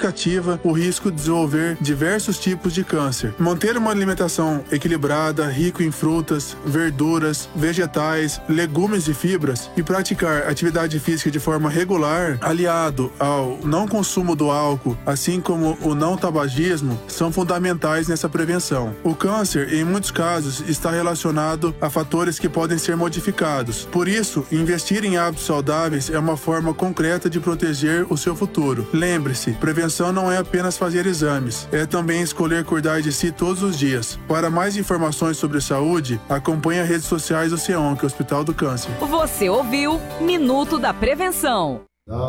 significativa o risco de desenvolver diversos tipos de câncer. Manter uma alimentação equilibrada, rica em frutas, verduras, vegetais, legumes e fibras e praticar atividade física de forma regular, aliado ao não consumo do álcool, assim como o não tabagismo, são fundamentais nessa prevenção. O câncer, em muitos casos, está relacionado a fatores que podem ser modificados. Por isso, investir em hábitos saudáveis é uma forma concreta de proteger o seu futuro. Lembre-se, prevenção não é apenas fazer exames, é também escolher cuidar de si todos os dias. Para mais informações sobre saúde, acompanhe as redes sociais do CEONC, Hospital do Câncer. Você ouviu Minuto da Prevenção.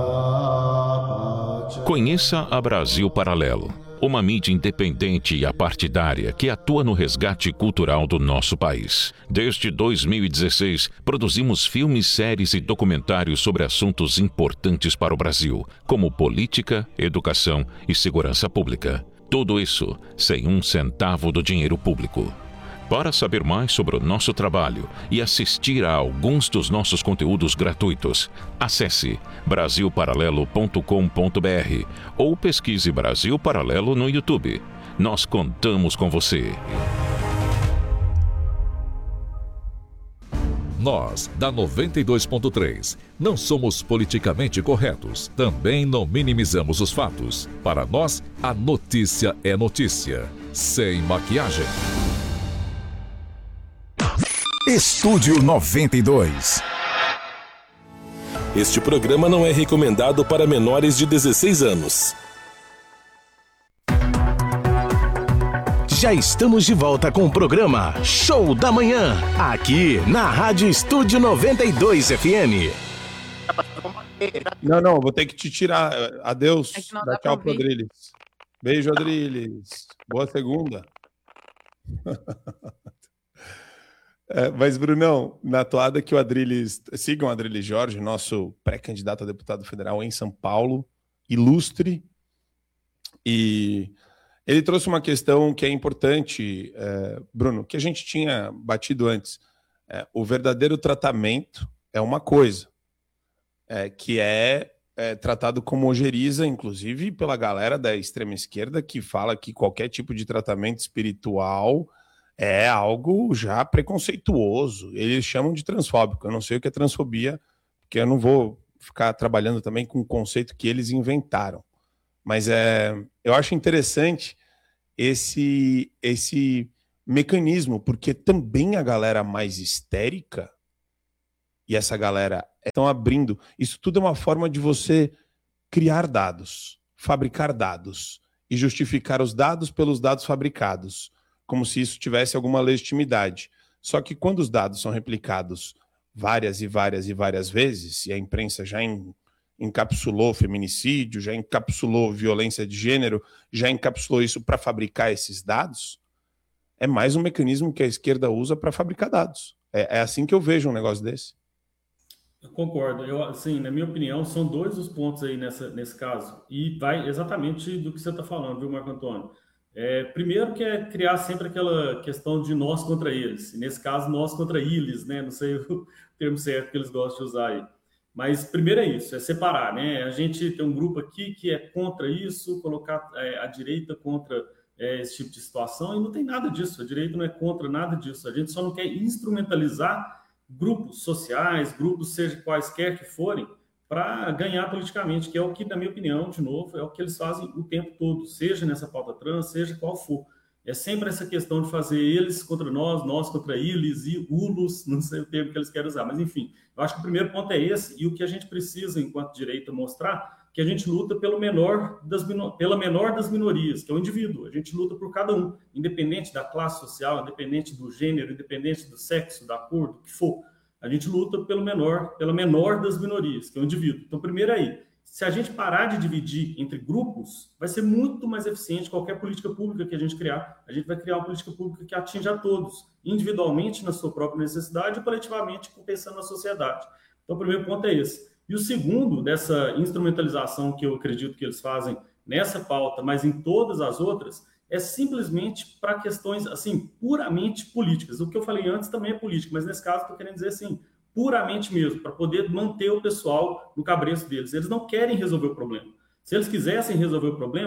Conheça a Brasil Paralelo, uma mídia independente e apartidária que atua no resgate cultural do nosso país. Desde 2016, produzimos filmes, séries e documentários sobre assuntos importantes para o Brasil, como política, educação e segurança pública. Tudo isso sem um centavo do dinheiro público. Para saber mais sobre o nosso trabalho e assistir a alguns dos nossos conteúdos gratuitos, acesse brasilparalelo.com.br ou pesquise Brasil Paralelo no YouTube. Nós contamos com você. Nós, da 92.3, não somos politicamente corretos, também não minimizamos os fatos. Para nós, a notícia é notícia, sem maquiagem. Estúdio 92. Este programa não é recomendado para menores de 16 anos. Já estamos de volta com o programa Show da Manhã, aqui na Rádio Estúdio 92 FM. Não, vou ter que te tirar. Adeus. Dá tchau pro Adriles. Beijo, Adriles. Boa segunda. Mas, Brunão, na toada que o Adriles... Sigam o Adriles Jorge, nosso pré-candidato a deputado federal em São Paulo, ilustre. E ele trouxe uma questão que é importante, Bruno, que a gente tinha batido antes. O verdadeiro tratamento é uma coisa, que é tratado como ojeriza, inclusive pela galera da extrema esquerda, que fala que qualquer tipo de tratamento espiritual é algo já preconceituoso. Eles chamam de transfóbico. Eu não sei o que é transfobia, porque eu não vou ficar trabalhando também com o conceito que eles inventaram. Mas eu acho interessante esse mecanismo, porque também a galera mais histérica e essa galera estão abrindo. Isso tudo é uma forma de você criar dados, fabricar dados e justificar os dados pelos dados fabricados, como se isso tivesse alguma legitimidade. Só que quando os dados são replicados várias e várias e várias vezes, e a imprensa já encapsulou feminicídio, já encapsulou violência de gênero, já encapsulou isso para fabricar esses dados, é mais um mecanismo que a esquerda usa para fabricar dados. É assim que eu vejo um negócio desse. Eu concordo. Assim, na minha opinião, são dois os pontos aí nesse caso. E vai exatamente do que você está falando, viu, Marco Antônio? Primeiro que é criar sempre aquela questão de nós contra eles. E nesse caso, nós contra eles, né? Não sei o termo certo que eles gostam de usar aí. Mas primeiro é isso, é separar, né? A gente tem um grupo aqui que é contra isso, colocar a direita contra esse tipo de situação, e não tem nada disso. A direita não é contra nada disso. A gente só não quer instrumentalizar grupos sociais, grupos seja quaisquer que forem, para ganhar politicamente, que é o que, na minha opinião, de novo, é o que eles fazem o tempo todo, seja nessa pauta trans, seja qual for. É sempre essa questão de fazer eles contra nós contra eles, e ulos, não sei o termo que eles querem usar, mas enfim, eu acho que o primeiro ponto é esse, e o que a gente precisa, enquanto direita, mostrar, que a gente luta pela menor das minorias, que é o indivíduo. A gente luta por cada um, independente da classe social, independente do gênero, independente do sexo, da cor, do que for. A gente luta pela menor das minorias, que é o indivíduo. Então, primeiro aí, se a gente parar de dividir entre grupos, vai ser muito mais eficiente qualquer política pública que a gente criar. A gente vai criar uma política pública que atinja a todos, individualmente na sua própria necessidade e coletivamente pensando na sociedade. Então, o primeiro ponto é esse. E o segundo, dessa instrumentalização que eu acredito que eles fazem nessa pauta, mas em todas as outras, é simplesmente para questões, assim, puramente políticas. O que eu falei antes também é político, mas nesse caso estou querendo dizer assim, puramente mesmo, para poder manter o pessoal no cabresto deles. Eles não querem resolver o problema. Se eles quisessem resolver o problema,